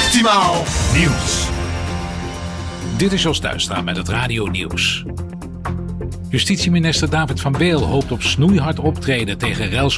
Optimaal Nieuws. Dit is Jos Duistra met het Radio Nieuws. Justitieminister David van Beel hoopt op snoeihard optreden tegen